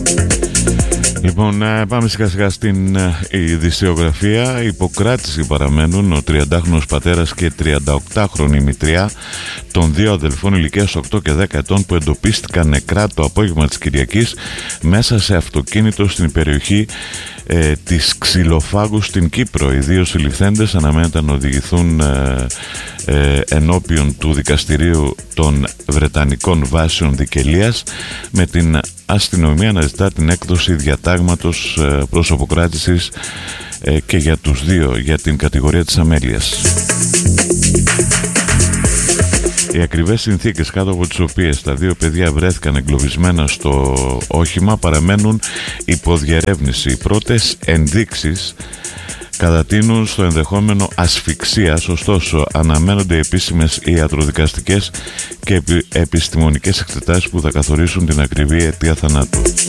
Λοιπόν, πάμε σιγά σιγά στην ειδησιογραφία. Υποκράτηση παραμένουν ο 30χρονος πατέρας και 38χρονη μητριά των δύο αδελφών ηλικίας 8 και 10 ετών που εντοπίστηκαν νεκρά το απόγευμα της Κυριακής μέσα σε αυτοκίνητο στην περιοχή της Ξυλοφάγου στην Κύπρο. Οι δύο συλληφθέντες αναμένεται να οδηγηθούν ενώπιον του Δικαστηρίου των Βρετανικών Βάσεων Δικαιλίας, με την αστυνομία να ζητά την έκδοση διατάγματος προσωποκράτησης και για τους δύο για την κατηγορία της αμέλειας. Οι ακριβές συνθήκες κάτω από τις οποίες τα δύο παιδιά βρέθηκαν εγκλωβισμένα στο όχημα παραμένουν υποδιερεύνηση. Οι πρώτες ενδείξεις κατατείνουν στο ενδεχόμενο ασφυξίας, ωστόσο αναμένονται επίσημες ιατροδικαστικές και επιστημονικές εξετάσεις που θα καθορίσουν την ακριβή αιτία θανάτου.